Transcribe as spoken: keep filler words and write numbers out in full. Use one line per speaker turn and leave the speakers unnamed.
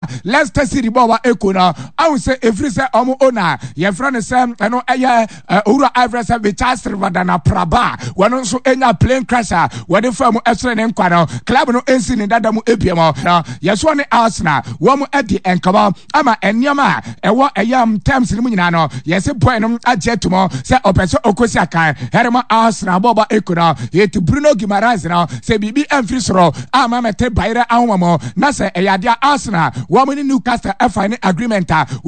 Leicester City bawa eko na I will say every say omo ona ye friend say eno eye owura Ivory say be Charles Rivadana Praba wano so enya plane crasher wade fa mu esre ne nkwa no club no ensi ne dada mu ebiemo na yeso ne Arsenal wo mu edi enkaba ama eniama ewo eyam terms ni mu nyina no yesi boy no agye tumo say opeso okosi akan herema Arsenal baba eko na yeti Bruno Guimaraes na say bibi emfiri soro ama mete bayre ahomamo na say eyade Arsenal wo mu ni Newcastle F I agreement